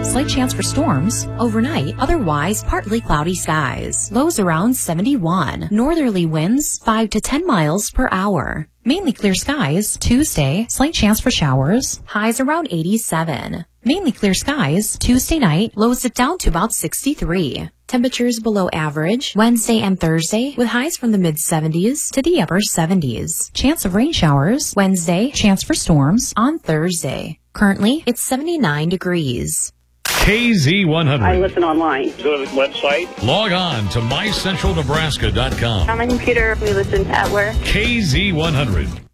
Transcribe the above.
slight chance for storms. Overnight, otherwise partly cloudy skies. Lows around 71. Northerly winds 5 to 10 miles per hour. Mainly clear skies. Tuesday, slight chance for showers. Highs around 87. Mainly clear skies. Tuesday night, lows dip down to about 63. Temperatures below average Wednesday and Thursday with highs from the mid-70s to the upper 70s. Chance of rain showers Wednesday, chance for storms on Thursday. Currently, it's 79 degrees. KZ100. I listen online. Go to the website. Log on to mycentralnebraska.com. On my computer, we listen at work. KZ100.